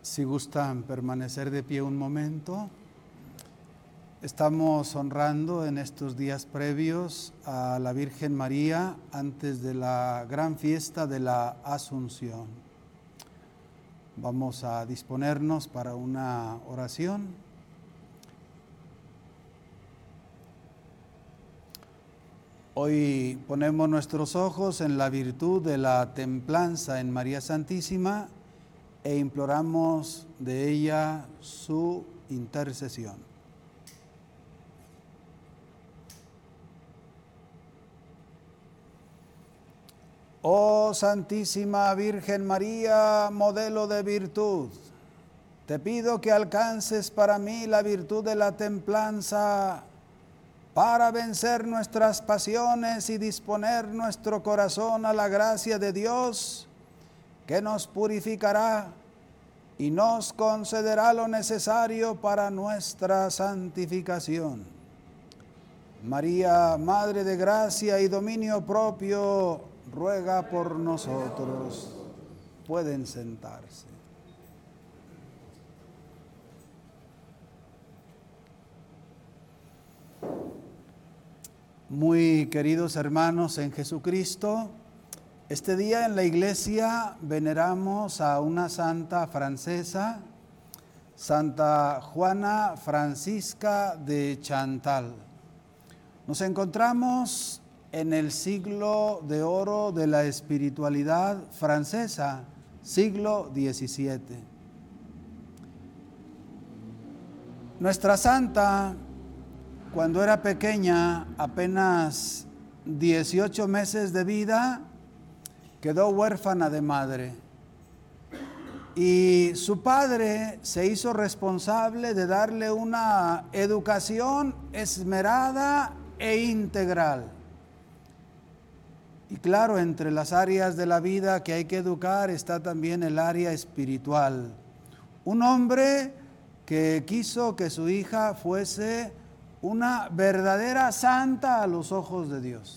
Si gustan permanecer de pie un momento, estamos honrando en estos días previos a la Virgen María antes de la gran fiesta de la Asunción. Vamos a disponernos para una oración. Hoy ponemos nuestros ojos en la virtud de la templanza en María Santísima e imploramos de ella su intercesión. Oh Santísima Virgen María, modelo de virtud, te pido que alcances para mí la virtud de la templanza para vencer nuestras pasiones y disponer nuestro corazón a la gracia de Dios, que nos purificará y nos concederá lo necesario para nuestra santificación. María, Madre de gracia y dominio propio, ruega por nosotros. Pueden sentarse. Muy queridos hermanos en Jesucristo, este día en la iglesia veneramos a una santa francesa, Santa Juana Francisca de Chantal. Nos encontramos en el siglo de oro de la espiritualidad francesa, siglo XVII. Nuestra santa, cuando era pequeña, apenas 18 meses de vida, quedó huérfana de madre. Y su padre se hizo responsable de darle una educación esmerada e integral. Y claro, entre las áreas de la vida que hay que educar está también el área espiritual. Un hombre que quiso que su hija fuese una verdadera santa a los ojos de Dios.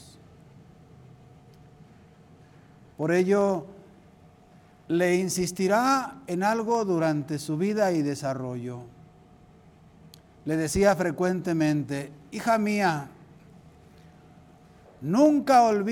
Por ello, le insistirá en algo durante su vida y desarrollo. Le decía frecuentemente: hija mía, nunca olvides